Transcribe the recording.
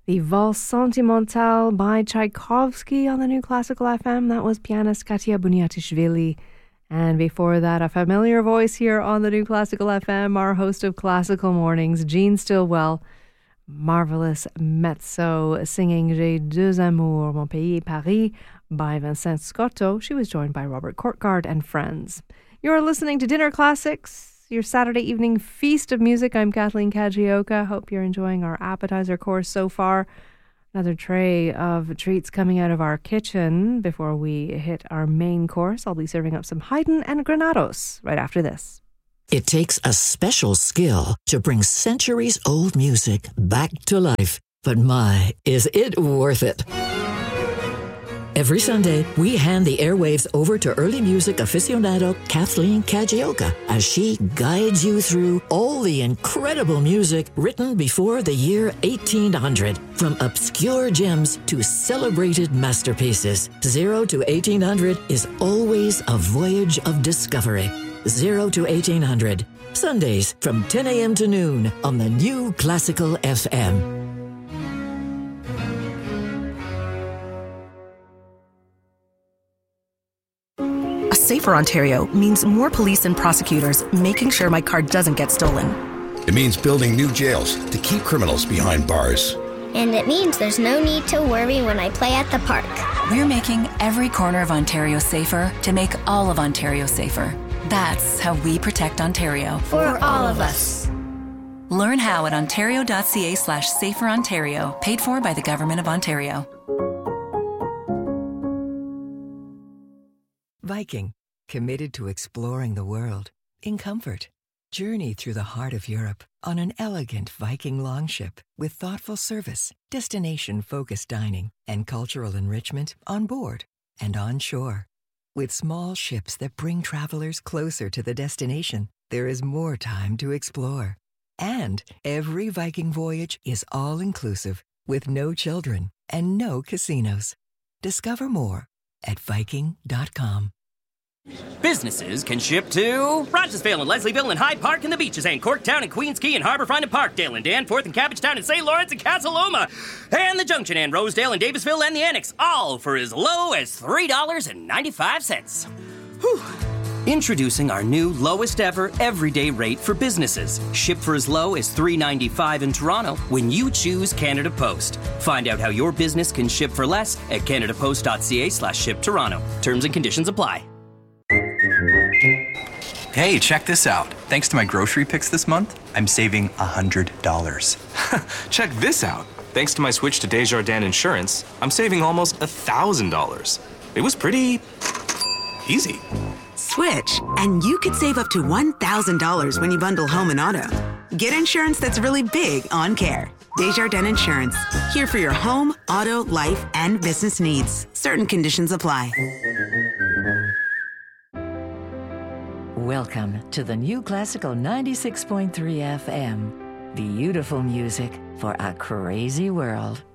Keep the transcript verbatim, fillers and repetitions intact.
The Valse Sentimentale by Tchaikovsky on the New Classical F M. That was pianist Katia Buniatishvili. And before that, a familiar voice here on the New Classical F M, our host of Classical Mornings, Jean Stillwell. Marvelous mezzo singing J'ai deux amours, Mon pays et Paris by Vincent Scotto. She was joined by Robert Courtgard and friends. You're listening to Dinner Classics, your Saturday evening feast of music. I'm Kathleen Kajioka. Hope you're enjoying our appetizer course so far. Another tray of treats coming out of our kitchen before we hit our main course. I'll be serving up some Haydn and Granados right after this. It takes a special skill to bring centuries-old music back to life. But my, is it worth it? Every Sunday, we hand the airwaves over to early music aficionado Kathleen Kajioka as she guides you through all the incredible music written before the year eighteen hundred. From obscure gems to celebrated masterpieces, Zero to eighteen hundred is always a voyage of discovery. Zero to eighteen hundred. Sundays from ten a.m. to noon on the New Classical F M. A safer Ontario means more police and prosecutors making sure my car doesn't get stolen. It means building new jails to keep criminals behind bars. And it means there's no need to worry when I play at the park. We're making every corner of Ontario safer to make all of Ontario safer. That's how we protect Ontario. For all of us. Learn how at ontario.ca slash safer Ontario, paid for by the Government of Ontario. Viking, committed to exploring the world in comfort. Journey through the heart of Europe on an elegant Viking longship with thoughtful service, destination-focused dining, and cultural enrichment on board and on shore. With small ships that bring travelers closer to the destination, there is more time to explore. And every Viking voyage is all-inclusive with no children and no casinos. Discover more at viking dot com. Businesses can ship to Rochesville and Leslieville and Hyde Park and the beaches and Corktown and Queens Quay and Harbourfront and Parkdale and Danforth and Cabbagetown and Saint Lawrence and Casa Loma and the Junction and Rosedale and Davisville and the Annex, all for as low as three dollars and ninety-five cents. Whew. Introducing our new lowest ever everyday rate for businesses. Ship for as low as three dollars and ninety-five cents in Toronto when you choose Canada Post. Find out how your business can ship for less at canadapost.ca slash ship Toronto. Terms and conditions apply. Hey, check this out. Thanks to my grocery picks this month, I'm saving one hundred dollars. Check this out. Thanks to my switch to Desjardins Insurance, I'm saving almost one thousand dollars. It was pretty easy. Switch, and you could save up to one thousand dollars when you bundle home and auto. Get insurance that's really big on care. Desjardins Insurance. Here for your home, auto, life, and business needs. Certain conditions apply. Welcome to the New Classical ninety-six point three F M. Beautiful music for a crazy world.